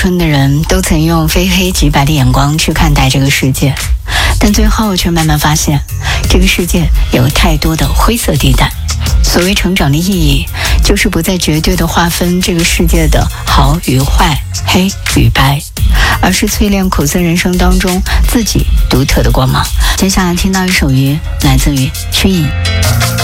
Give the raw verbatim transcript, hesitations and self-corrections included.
春的人都曾用非黑即白的眼光去看待这个世界，但最后却慢慢发现，这个世界有太多的灰色地带。所谓成长的意义，就是不再绝对的划分这个世界的好与坏、黑与白，而是淬炼苦涩人生当中自己独特的光芒。接下来听到一首鱼，来自于曲颖。